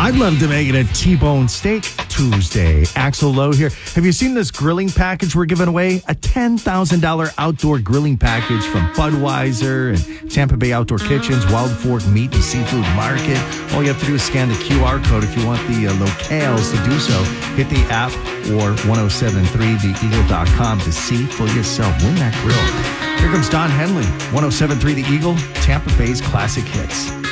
I'd love to make it a T-bone steak Tuesday. Axel Lowe here. Have you seen this grilling package we're giving away? A $10,000 outdoor grilling package from Budweiser and Tampa Bay Outdoor Kitchens, Wild Fork Meat and Seafood Market. All you have to do is scan the QR code if you want the locales to do so. Hit the app or 1073theeagle.com to see for yourself. Win that grill. Here comes Don Henley, 1073 The Eagle, Tampa Bay's classic hits.